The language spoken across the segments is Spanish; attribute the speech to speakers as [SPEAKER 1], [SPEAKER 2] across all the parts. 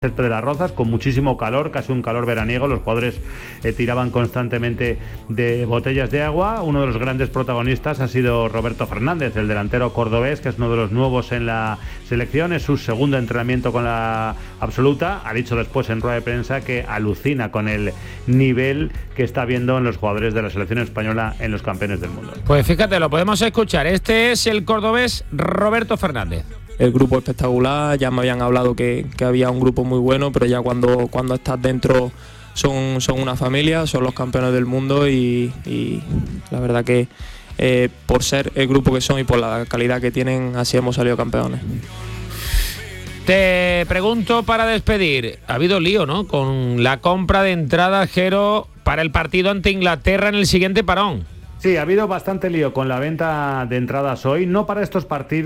[SPEAKER 1] Césped de las Rozas, con muchísimo calor, casi un calor veraniego. Los jugadores tiraban constantemente de botellas de agua. Uno de los grandes protagonistas ha sido Roberto Fernández, el delantero cordobés, que es uno de los nuevos en la selección. Es su segundo entrenamiento con la absoluta. Ha dicho después en rueda de prensa que alucina con el nivel que está viendo en los jugadores de la selección española en los campeones del mundo.
[SPEAKER 2] Pues fíjate, lo podemos escuchar. Este es el cordobés Roberto Fernández.
[SPEAKER 3] El grupo espectacular, ya me habían hablado que había un grupo muy bueno, pero ya cuando estás dentro son una familia, son los campeones del mundo y la verdad que por ser el grupo que son y por la calidad que tienen, así hemos salido campeones.
[SPEAKER 2] Te pregunto para despedir, ha habido lío, ¿no?, con la compra de entradas, Jero, para el partido ante Inglaterra en el siguiente parón.
[SPEAKER 1] Sí, ha habido bastante lío con la venta de entradas hoy, no para estos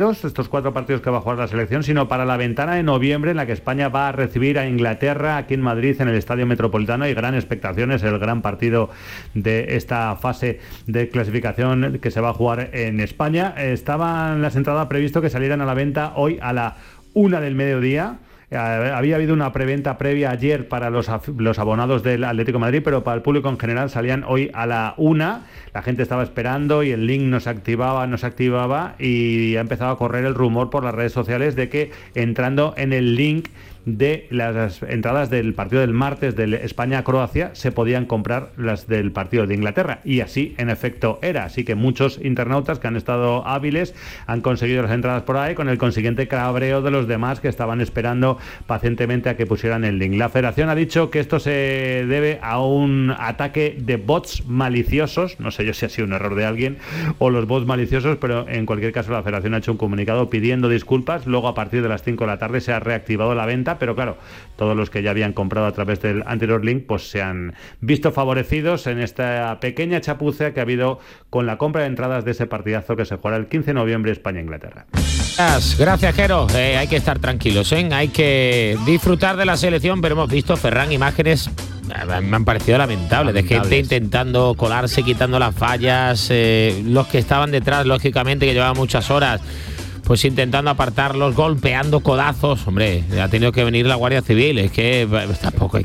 [SPEAKER 1] 4 partidos que va a jugar la selección, sino para la ventana de noviembre en la que España va a recibir a Inglaterra aquí en Madrid, en el Estadio Metropolitano. Hay gran expectación, es el gran partido de esta fase de clasificación que se va a jugar en España. Estaban las entradas previsto que salieran a la venta hoy a la 1 del mediodía. Había habido una preventa previa ayer para los abonados del Atlético de Madrid, pero para el público en general salían hoy a la 1. La gente estaba esperando y el link no se activaba y ha empezado a correr el rumor por las redes sociales de que entrando en el link de las entradas del partido del martes de España-Croacia se podían comprar las del partido de Inglaterra, y así en efecto era. Así que muchos internautas que han estado hábiles han conseguido las entradas por ahí, con el consiguiente cabreo de los demás que estaban esperando pacientemente a que pusieran el link. La Federación ha dicho que esto se debe a un ataque de bots maliciosos. No sé yo si ha sido un error de alguien o los bots maliciosos, pero en cualquier caso la Federación ha hecho un comunicado pidiendo disculpas. Luego, a partir de las 5 de la tarde se ha reactivado la venta, pero claro, todos los que ya habían comprado a través del anterior link pues se han visto favorecidos en esta pequeña chapuza que ha habido con la compra de entradas de ese partidazo que se jugará el 15 de noviembre España-Inglaterra.
[SPEAKER 2] Gracias, Jero. Hay que estar tranquilos, hay que disfrutar de la selección, pero hemos visto, Ferran, imágenes me han parecido lamentables, de gente intentando colarse, quitando las fallas, los que estaban detrás, lógicamente, que llevaban muchas horas pues intentando apartarlos, golpeando codazos. Hombre, ha tenido que venir la Guardia Civil. Es que tampoco hay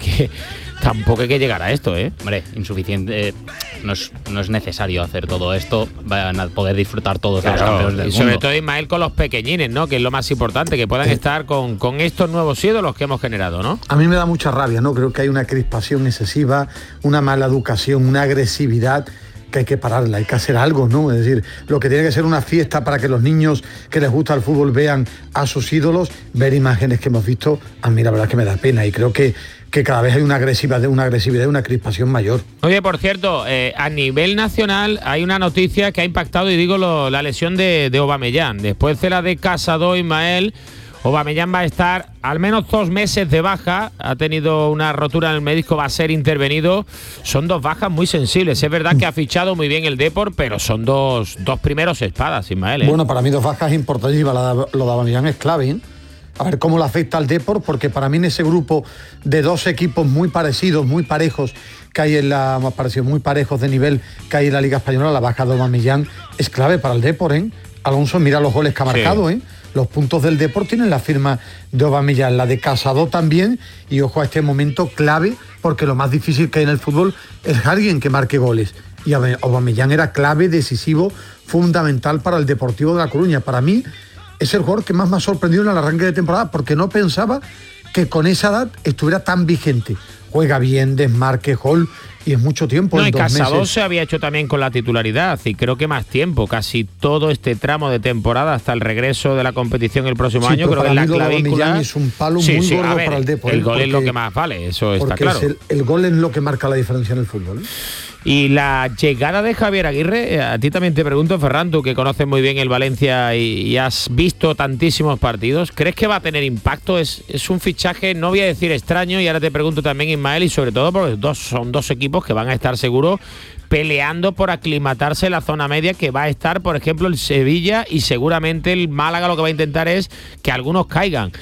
[SPEAKER 2] que llegar a esto,
[SPEAKER 4] Hombre, insuficiente. No es necesario hacer todo esto. Van a poder disfrutar todos los campeones del mundo.
[SPEAKER 2] Sobre todo, Ismael, con los pequeñines, ¿no?, que es lo más importante, que puedan estar con estos nuevos ídolos que hemos generado, ¿no?
[SPEAKER 5] A mí me da mucha rabia, ¿no? Creo que hay una crispación excesiva, una mala educación, una agresividad que hay que pararla, hay que hacer algo, ¿no? Es decir, lo que tiene que ser una fiesta para que los niños que les gusta el fútbol vean a sus ídolos, ver imágenes que hemos visto, a mí la verdad es que me da pena, y creo que cada vez hay una agresividad, una crispación mayor.
[SPEAKER 2] Oye, por cierto, a nivel nacional hay una noticia que ha impactado, y digo la lesión de Aubameyang. Después de la de Casado, Ismael, Aubameyang va a estar al menos 2 meses de baja. Ha tenido una rotura en el menisco, va a ser intervenido. Son 2 bajas muy sensibles. Es verdad que ha fichado muy bien el Depor, pero son dos primeros espadas, Ismael.
[SPEAKER 5] Bueno, para mí 2 bajas importantísimas. Lo de Aubameyang es clave, A ver cómo le afecta al Depor, porque para mí en ese grupo de 2 equipos muy parecidos, muy parejos, que hay muy parejos de nivel que hay en la Liga Española, la baja de Aubameyang es clave para el Depor, Alonso, mira los goles que ha marcado, Los puntos del Depor tienen la firma de Aubameyang, la de Casado también, y ojo a este momento clave, porque lo más difícil que hay en el fútbol es alguien que marque goles, y Aubameyang era clave, decisivo, fundamental para el Deportivo de La Coruña. Para mí es el jugador que más me ha sorprendido en el arranque de temporada, porque no pensaba que con esa edad estuviera tan vigente. Juega bien, desmarque, gol, y es mucho tiempo.
[SPEAKER 2] No, y Casado se había hecho también con la titularidad, y creo que más tiempo, casi todo este tramo de temporada hasta el regreso de la competición el próximo año. Creo que la clavícula
[SPEAKER 5] es un palo muy gordo para el Depor.
[SPEAKER 2] El gol es lo que más vale, eso está claro.
[SPEAKER 5] El gol es lo que marca la diferencia en el fútbol.
[SPEAKER 2] Y la llegada de Javier Aguirre, a ti también te pregunto, Ferran, tú que conoces muy bien el Valencia y has visto tantísimos partidos, ¿crees que va a tener impacto? Es un fichaje, no voy a decir extraño, y ahora te pregunto también, Ismael, y sobre todo porque son 2 equipos que van a estar seguros peleando por aclimatarse en la zona media, que va a estar, por ejemplo, el Sevilla, y seguramente el Málaga lo que va a intentar es que algunos caigan.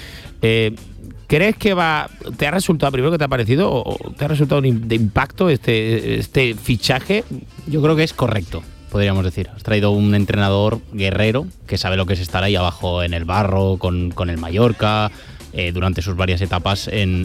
[SPEAKER 2] ¿Crees que te ha resultado, primero, que te ha parecido, o te ha resultado de impacto este fichaje?
[SPEAKER 4] Yo creo que es correcto, podríamos decir. Has traído un entrenador guerrero que sabe lo que es estar ahí abajo en el barro con el Mallorca, durante sus varias etapas en